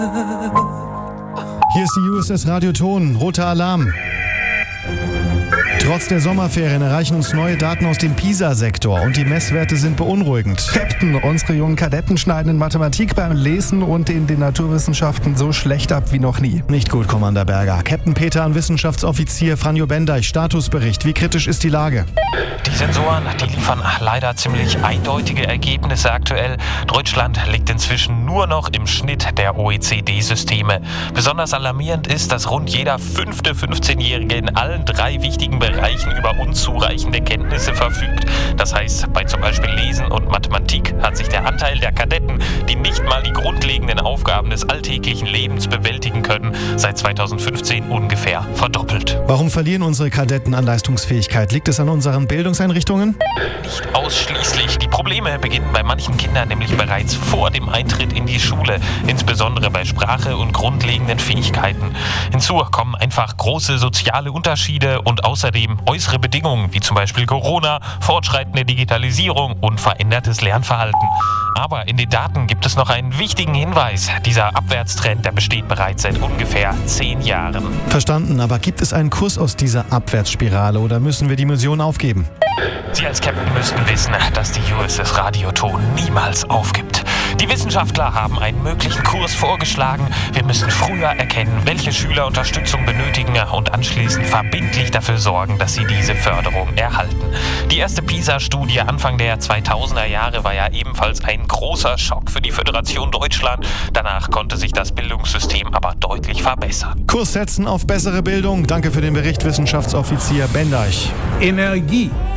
Hier ist die USS Radioton, roter Alarm. Trotz der Sommerferien erreichen uns neue Daten aus dem PISA-Sektor und die Messwerte sind beunruhigend. Captain, unsere jungen Kadetten schneiden in Mathematik beim Lesen und in den Naturwissenschaften so schlecht ab wie noch nie. Nicht gut, Commander Berger. Captain Peter an Wissenschaftsoffizier Franjo Bendeich, Statusbericht. Wie kritisch ist die Lage? Die Sensoren, die liefern leider ziemlich eindeutige Ergebnisse aktuell. Deutschland liegt inzwischen nur noch im Schnitt der OECD-Systeme. Besonders alarmierend ist, dass rund jeder 5. 15-Jährige in allen 3 wichtigen Bereichen über unzureichende Kenntnisse verfügt. Das heißt, bei zum Beispiel Lesen und Mathematik hat sich der Anteil der Kadetten, die nicht mal die grundlegenden Aufgaben des alltäglichen Lebens bewältigen können, seit 2015 ungefähr verdoppelt. Warum verlieren unsere Kadetten an Leistungsfähigkeit? Liegt es an unseren Bildungseinrichtungen? Nicht ausschließlich. Die Probleme beginnen bei manchen Kindern nämlich bereits vor dem Eintritt in die Schule, insbesondere bei Sprache und grundlegenden Fähigkeiten. Hinzu kommen einfach große soziale Unterschiede und außerdem äußere Bedingungen wie zum Beispiel Corona, fortschreitende Digitalisierung und verändertes Lernverhalten. Aber in den Daten gibt es noch einen wichtigen Hinweis. Dieser Abwärtstrend, der besteht bereits seit ungefähr 10 Jahren. Verstanden, aber gibt es einen Kurs aus dieser Abwärtsspirale oder müssen wir die Mission aufgeben? Sie als Captain müssten wissen, dass die USS Radioton niemals aufgibt. Die Wissenschaftler haben einen möglichen Kurs vorgeschlagen. Wir müssen früher erkennen, welche Schüler Unterstützung benötigen und anschließend verbindlich dafür sorgen, dass sie diese Förderung erhalten. Die erste PISA-Studie Anfang der 2000er Jahre war ja ebenfalls ein großer Schock für die Föderation Deutschland. Danach konnte sich das Bildungssystem aber deutlich verbessern. Kurs setzen auf bessere Bildung. Danke für den Bericht, Wissenschaftsoffizier Bendeich. Energie